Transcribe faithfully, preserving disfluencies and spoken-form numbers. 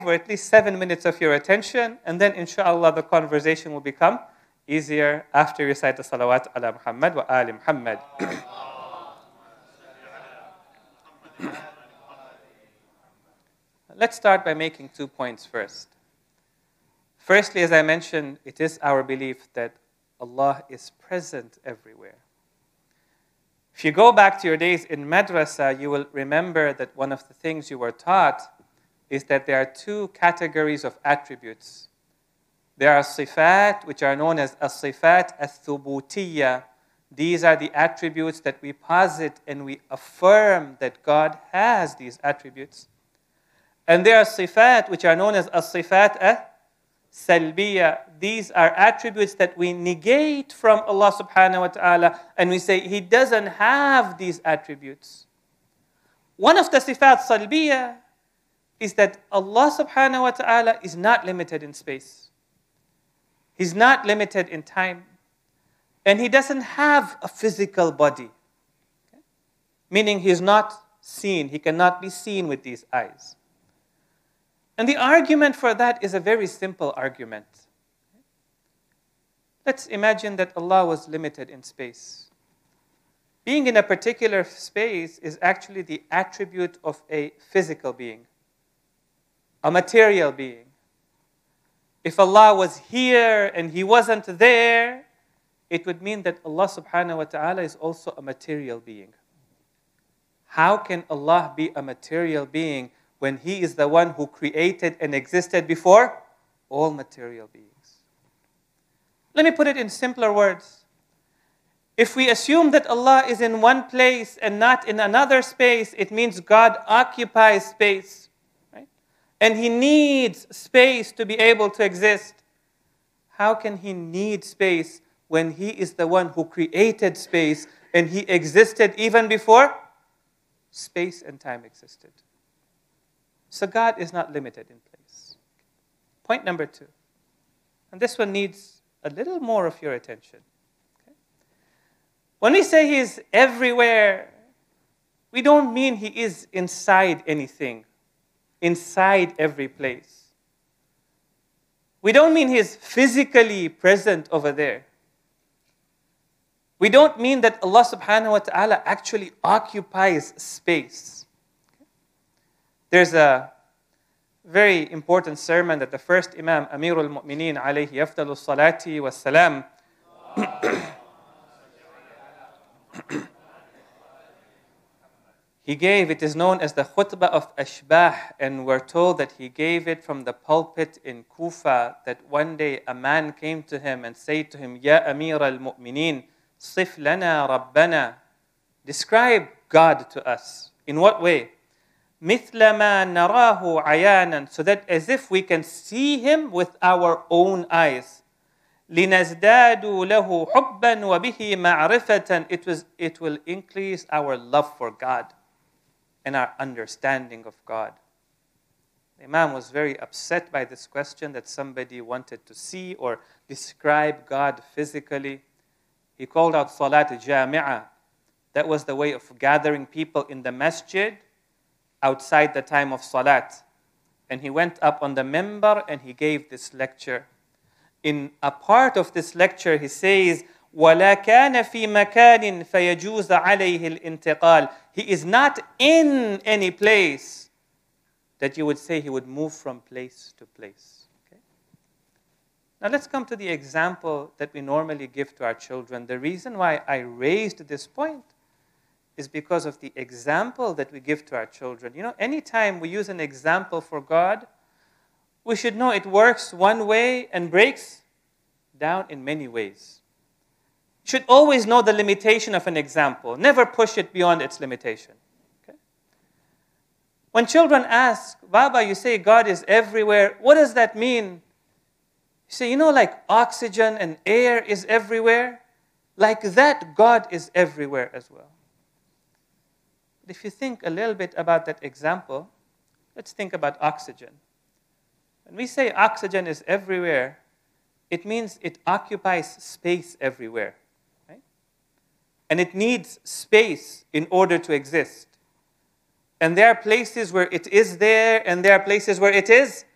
or at least seven minutes of your attention, and then inshallah the conversation will become easier after you recite the salawat ala Muhammad wa ali Muhammad. Let's start by making two points first. Firstly, as I mentioned, it is our belief that Allah is present everywhere. If you go back to your days in madrasa, you will remember that one of the things you were taught is that there are two categories of attributes. There are sifat, which are known as as-sifat as-thubutiyya. These are the attributes that we posit and we affirm that God has these attributes. And there are sifat, which are known as as-sifat as-salbiyya. These are attributes that we negate from Allah subhanahu wa ta'ala, and we say He doesn't have these attributes. One of the sifat salbiyya is that Allah subhanahu wa ta'ala is not limited in space. He's not limited in time. And He doesn't have a physical body. Okay? Meaning He is not seen. He cannot be seen with these eyes. And the argument for that is a very simple argument. Let's imagine that Allah was limited in space. Being in a particular space is actually the attribute of a physical being, a material being. If Allah was here and He wasn't there, it would mean that Allah subhanahu wa ta'ala is also a material being. How can Allah be a material being when He is the one who created and existed before all material beings? Let me put it in simpler words. If we assume that Allah is in one place and not in another space, it means God occupies space. And He needs space to be able to exist. How can He need space when He is the one who created space and He existed even before space and time existed? So God is not limited in place. Point number two. And this one needs a little more of your attention. Okay? When we say He is everywhere, we don't mean He is inside anything, inside every place. We don't mean He is physically present over there. We don't mean that Allah subhanahu wa ta'ala actually occupies space. There's a very important sermon that the first Imam, Amirul Mu'mineen alayhi afdalu salati wa salam, he gave. It is known as the Khutbah of Ashbah, and we're told that he gave it from the pulpit in Kufa, that one day a man came to him and said to him, Ya Amir al-Mu'mineen, Sif lana Rabbana. Describe God to us. In what way? مِثْلَ مَا نَرَاهُ عَيَانًا, so that as if we can see Him with our own eyes. لِنَزْدَادُ لَهُ حُبًّا وَبِهِ مَعْرِفَةً. It was, it will increase our love for God and our understanding of God. The Imam was very upset by this question that somebody wanted to see or describe God physically. He called out Salat Jami'ah. That was the way of gathering people in the masjid outside the time of Salat. And he went up on the minbar and he gave this lecture. In a part of this lecture, he says, وَلَا كَانَ فِي مَكَانٍ فَيَجُوزَ عَلَيْهِ الْإِنْتِقَالِ. He is not in any place that you would say He would move from place to place. Okay? Now let's come to the example that we normally give to our children. The reason why I raised this point is because of the example that we give to our children. You know, anytime we use an example for God, we should know it works one way and breaks down in many ways. You should always know the limitation of an example. Never push it beyond its limitation. Okay? When children ask, Baba, you say God is everywhere. What does that mean? You say, you know, like oxygen and air is everywhere? Like that, God is everywhere as well. But if you think a little bit about that example, let's think about oxygen. When we say oxygen is everywhere, it means it occupies space everywhere. Right? And it needs space in order to exist. And there are places where it is there, and there are places where it is